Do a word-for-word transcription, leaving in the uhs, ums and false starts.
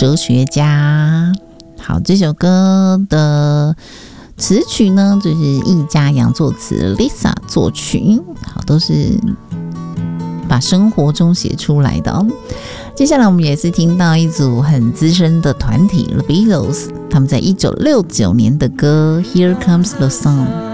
哲学家。好，这首歌的词曲呢，就是易家扬作词 ，Lisa 作曲，好，都是把生活中写出来的哦。接下来我们也是听到一组很资深的团体 The Beatles， 他们在一九六九年的歌《Here Comes the Sun》。